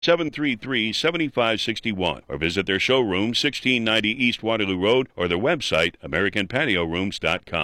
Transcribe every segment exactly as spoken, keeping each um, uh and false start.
seven three three, seven five six one or visit their showroom, sixteen ninety East Waterloo Road, or their website, american patio rooms dot com.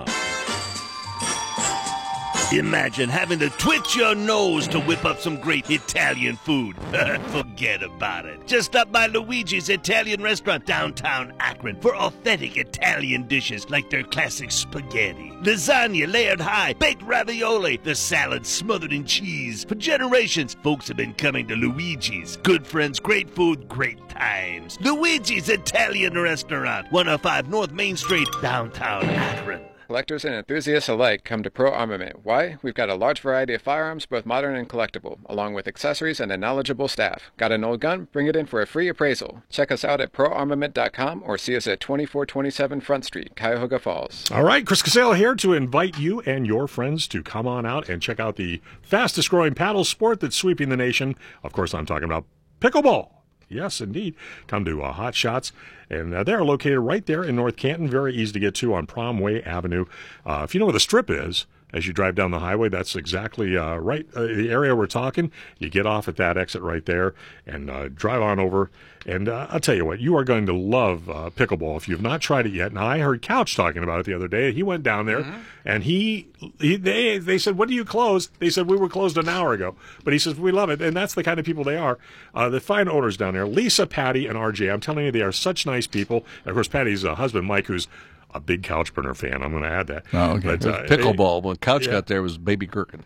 Imagine having to twitch your nose to whip up some great Italian food. Forget about it. Just stop by Luigi's Italian Restaurant downtown Akron for authentic Italian dishes like their classic spaghetti, lasagna layered high, baked ravioli, the salad smothered in cheese. For generations, folks have been coming to Luigi's. Good friends, great food, great times. Luigi's Italian Restaurant, one oh five North Main Street, downtown Akron. Collectors and enthusiasts alike come to Pro Armament. Why? We've got a large variety of firearms, both modern and collectible, along with accessories and a knowledgeable staff. Got an old gun? Bring it in for a free appraisal. Check us out at pro armament dot com or see us at twenty-four twenty-seven Front Street, Cuyahoga Falls. All right, Chris Casale here to invite you and your friends to come on out and check out the fastest growing paddle sport that's sweeping the nation. Of course, I'm talking about pickleball. Yes, indeed. Come to uh, Hot Shots, and uh, they're located right there in North Canton. Very easy to get to on Promway Avenue. Uh, if you know where the Strip is, as you drive down the highway, that's exactly uh, right, uh, the area we're talking. You get off at that exit right there and uh, drive on over. And uh, I'll tell you what, you are going to love uh, pickleball if you've not tried it yet. Now, I heard Couch talking about it the other day. He went down there, mm-hmm. and he, he they they said, "When do you close?" They said, "We were closed an hour ago." But he says, "We love it," and that's the kind of people they are. Uh, the fine owners down there, Lisa, Patty, and R J. I'm telling you, they are such nice people. And of course, Patty's uh, husband, Mike, who's a big Couch burner fan. I'm going to add that. Oh, okay. But, uh, pickleball. When Couch yeah. got there, was Baby Gherkin.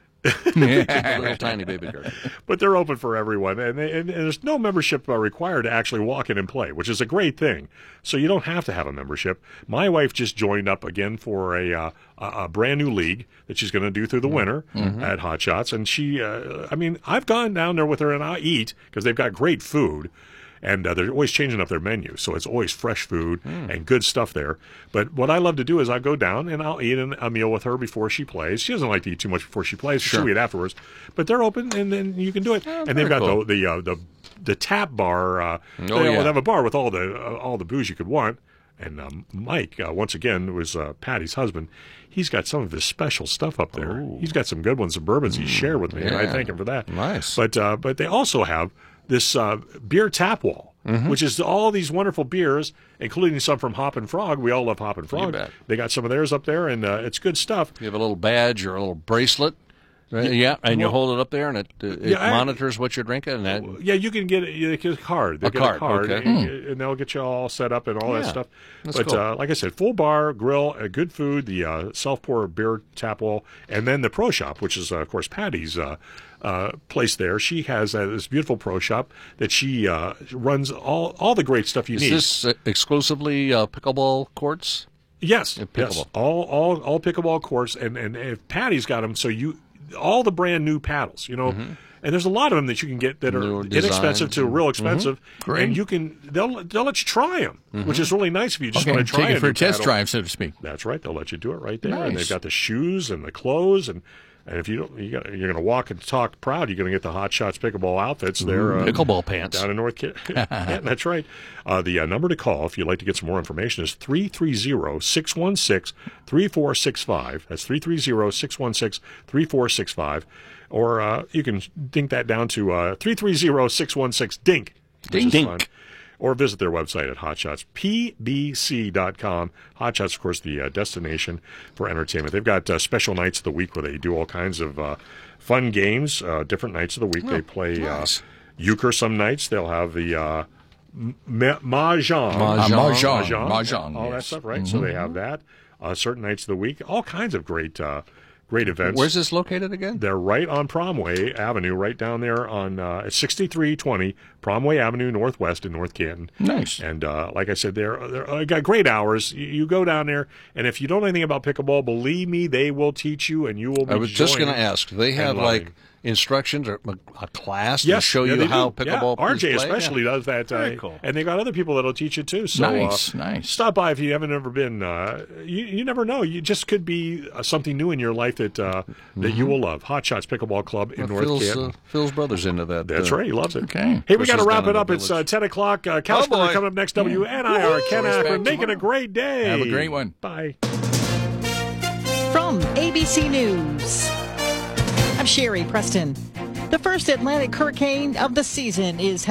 A little tiny baby gherkin. But they're open for everyone, and, they, and, and there's no membership uh, required to actually walk in and play, which is a great thing. So you don't have to have a membership. My wife just joined up again for a uh, a, a brand new league that she's going to do through the winter mm-hmm. at Hot Shots, and she, uh, I mean, I've gone down there with her and I eat because they've got great food. And uh, they're always changing up their menu, so it's always fresh food mm. and good stuff there. But what I love to do is I go down and I'll eat an, a meal with her before she plays. She doesn't like to eat too much before she plays. Sure. She'll eat afterwards. But they're open, and then you can do it. Oh, and they've got cool. the the, uh, the the tap bar. Uh, oh, they yeah. have a bar with all the uh, all the booze you could want. And um, Mike, uh, once again, was uh, Patty's husband. He's got some of his special stuff up there. Ooh. He's got some good ones, some bourbons he shared with me, yeah. and I thank him for that. Nice. But uh, but they also have this uh, beer tap wall, mm-hmm. which is all these wonderful beers, including some from Hop and Frog. We all love Hop and Frog. They got some of theirs up there, and uh, it's good stuff. You have a little badge or a little bracelet. Right? Yeah, yeah, and well, you hold it up there, and it, it yeah, monitors what you're drinking. And that... Yeah, you can get a, a card. They'll a get card, a card, okay. and, hmm. and they'll get you all set up and all yeah, that stuff. That's but cool. uh, like I said, full bar, grill, uh, good food, the uh, self-pour beer tap wall, and then the pro shop, which is, uh, of course, Patty's uh, uh, place there. She has uh, this beautiful pro shop that she uh, runs all, all the great stuff you is need. Is this exclusively uh, pickleball courts? Yes, pickleball. yes, all all all pickleball courts, and and if Patty's got them, so you all the brand new paddles, you know, mm-hmm. and there's a lot of them that you can get that are inexpensive to real expensive, mm-hmm. and you can they'll they'll let you try them, mm-hmm. which is really nice if you just okay, want to try take it for a test paddle. drive, so to speak. That's right, they'll let you do it right there, nice. and they've got the shoes and the clothes and. And if you don't, you got, you're going to walk and talk proud. You're going to get the Hot Shots pickleball outfits there. Uh, pickleball pants down in North Canton. Yeah, that's right. Uh, the uh, number to call if you'd like to get some more information is three three zero, six one six, three four six five. That's three three zero, six one six, three four six five. Or uh, you can dink that down to uh, three three zero, six one six, DINK. Dink. Dink. Or visit their website at hot shots p b c dot com. Hot Shots, of course, the uh, destination for entertainment. They've got uh, special nights of the week where they do all kinds of uh, fun games, uh, different nights of the week. Oh, they play nice. uh, euchre some nights. They'll have the uh, ma- mahjong. Mahjong. Mahjong. Mahjong. Mahjong. All yes. that stuff, right? Mm-hmm. So they have that. Uh, certain nights of the week. All kinds of great uh, great events. Where's this located again? They're right on Promway Avenue, right down there on uh, sixty-three twenty Promway Avenue Northwest in North Canton. Nice. And uh, like I said, they're, they're uh, got great hours. You, you go down there, and if you don't know anything about pickleball, believe me, they will teach you, and you will be I was just going to joining ask, do they have and like learning. instructions or a, a class Yes, to show yeah, you they how do. pickleball yeah, R J is played? especially Yeah. does that. Very uh, cool. And they've got other people that'll teach you too. So nice, uh, nice. Stop by if you haven't ever been. Uh, you, you never know. You just could be uh, something new in your life that uh, that mm-hmm. you will love. Hot Shots Pickleball Club in well, North Phil's, Canton. Uh, Phil's brother's into that. That's uh, right. He loves it. Okay. Hey, we got to Pushes wrap down it in up. the It's village. uh, ten o'clock. Uh, Couchburner boy. coming up next. W N I R. Ken Respect Akron making tomorrow. a great day. Have a great one. Bye. From A B C News, I'm Sherry Preston. The first Atlantic hurricane of the season is